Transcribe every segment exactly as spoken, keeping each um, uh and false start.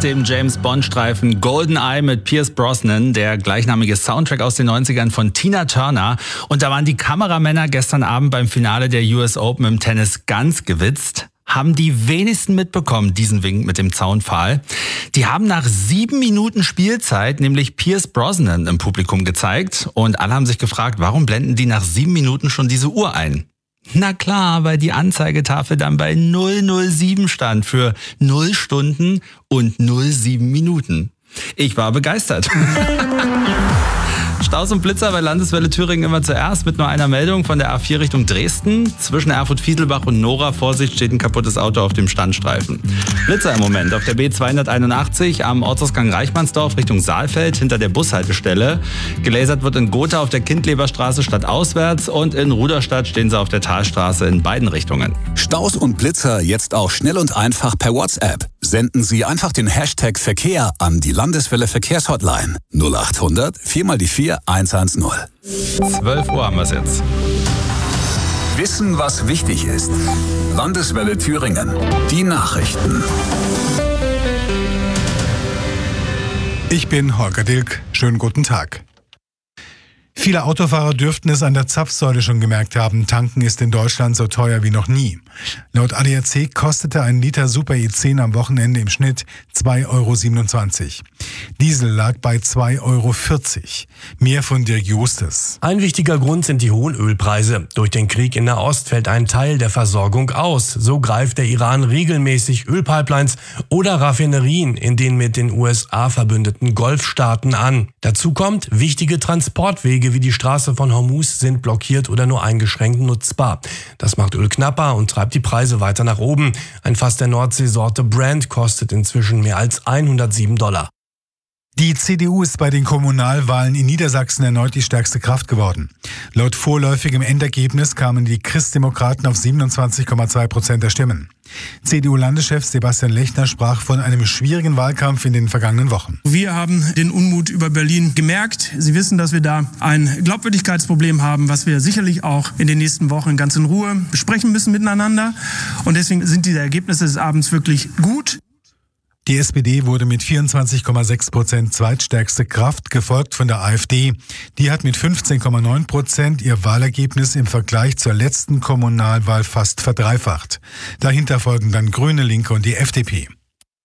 dem James-Bond-Streifen GoldenEye mit Pierce Brosnan, der gleichnamige Soundtrack aus den neunzigern von Tina Turner. Und da waren die Kameramänner gestern Abend beim Finale der U S Open im Tennis ganz gewitzt. Haben die wenigsten mitbekommen, diesen Wink mit dem Zaunpfahl. Die haben nach sieben Minuten Spielzeit nämlich Pierce Brosnan im Publikum gezeigt. Und alle haben sich gefragt, warum blenden die nach sieben Minuten schon diese Uhr ein? Na klar, weil die Anzeigetafel dann bei null null sieben stand für null Stunden und null sieben Minuten. Ich war begeistert. Staus und Blitzer bei Landeswelle Thüringen immer zuerst mit nur einer Meldung von der A vier Richtung Dresden. Zwischen Erfurt-Fieselbach und Nora, Vorsicht, steht ein kaputtes Auto auf dem Standstreifen. Blitzer im Moment auf der B zweihunderteinundachtzig am Ortsausgang Reichmannsdorf Richtung Saalfeld hinter der Bushaltestelle. Gelasert wird in Gotha auf der Kindleberstraße stadtauswärts und in Ruderstadt stehen sie auf der Talstraße in beiden Richtungen. Staus und Blitzer jetzt auch schnell und einfach per WhatsApp. Senden Sie einfach den Hashtag Verkehr an die Landeswelle Verkehrshotline null achthundert vier mal die vier eins eins null. zwölf Uhr haben wir es jetzt. Wissen, was wichtig ist. Landeswelle Thüringen. Die Nachrichten. Ich bin Holger Dilk. Schönen guten Tag. Viele Autofahrer dürften es an der Zapfsäule schon gemerkt haben, tanken ist in Deutschland so teuer wie noch nie. Laut A D A C kostete ein Liter Super E zehn am Wochenende im Schnitt zwei Euro siebenundzwanzig. Diesel lag bei zwei Euro vierzig. Mehr von Dirk Justes. Ein wichtiger Grund sind die hohen Ölpreise. Durch den Krieg in Nahost fällt ein Teil der Versorgung aus. So greift der Iran regelmäßig Ölpipelines oder Raffinerien in den mit den U S A verbündeten Golfstaaten an. Dazu kommt, wichtige Transportwege wie die Straße von Hormuz sind blockiert oder nur eingeschränkt nutzbar. Das macht Öl knapper und treibt die Preise weiter nach oben. Ein Fass der Nordseesorte Brent kostet inzwischen mehr als hundertsieben Dollar. Die C D U ist bei den Kommunalwahlen in Niedersachsen erneut die stärkste Kraft geworden. Laut vorläufigem Endergebnis kamen die Christdemokraten auf siebenundzwanzig Komma zwei Prozent der Stimmen. C D U-Landeschef Sebastian Lechner sprach von einem schwierigen Wahlkampf in den vergangenen Wochen. Wir haben den Unmut über Berlin gemerkt. Sie wissen, dass wir da ein Glaubwürdigkeitsproblem haben, was wir sicherlich auch in den nächsten Wochen ganz in Ruhe besprechen müssen miteinander. Und deswegen sind diese Ergebnisse des Abends wirklich gut. Die S P D wurde mit vierundzwanzig Komma sechs Prozent zweitstärkste Kraft, gefolgt von der A f D. Die hat mit fünfzehn Komma neun Prozent ihr Wahlergebnis im Vergleich zur letzten Kommunalwahl fast verdreifacht. Dahinter folgen dann Grüne, Linke und die F D P.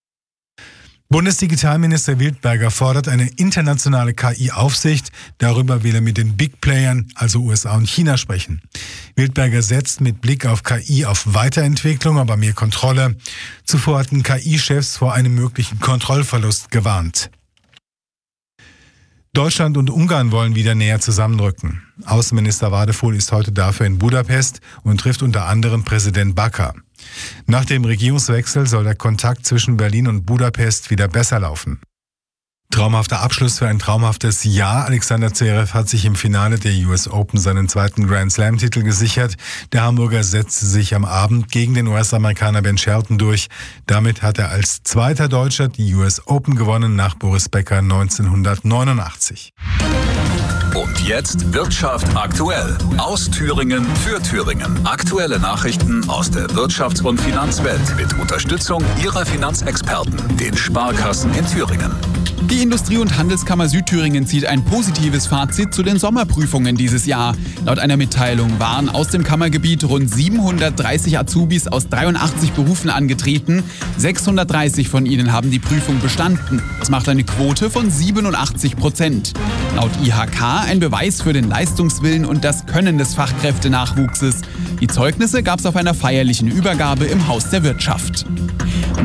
Bundesdigitalminister Wildberger fordert eine internationale K I-Aufsicht. Darüber will er mit den Big Playern, also U S A und China, sprechen. Wildberger setzt mit Blick auf K I auf Weiterentwicklung, aber mehr Kontrolle. Zuvor hatten K I-Chefs vor einem möglichen Kontrollverlust gewarnt. Deutschland und Ungarn wollen wieder näher zusammenrücken. Außenminister Wadefuhl ist heute dafür in Budapest und trifft unter anderem Präsident Bakar. Nach dem Regierungswechsel soll der Kontakt zwischen Berlin und Budapest wieder besser laufen. Traumhafter Abschluss für ein traumhaftes Jahr. Alexander Zverev hat sich im Finale der U S Open seinen zweiten Grand Slam-Titel gesichert. Der Hamburger setzte sich am Abend gegen den U S-Amerikaner Ben Shelton durch. Damit hat er als zweiter Deutscher die U S Open gewonnen nach Boris Becker neunzehnhundertneunundachtzig. Und jetzt Wirtschaft aktuell. Aus Thüringen für Thüringen. Aktuelle Nachrichten aus der Wirtschafts- und Finanzwelt mit Unterstützung Ihrer Finanzexperten, den Sparkassen in Thüringen. Die Industrie- und Handelskammer Südthüringen zieht ein positives Fazit zu den Sommerprüfungen dieses Jahr. Laut einer Mitteilung waren aus dem Kammergebiet rund siebenhundertdreißig Azubis aus dreiundachtzig Berufen angetreten. sechshundertdreißig von ihnen haben die Prüfung bestanden. Das macht eine Quote von siebenundachtzig Prozent. Laut I H K ein Beweis für den Leistungswillen und das Können des Fachkräftenachwuchses. Die Zeugnisse gab es auf einer feierlichen Übergabe im Haus der Wirtschaft.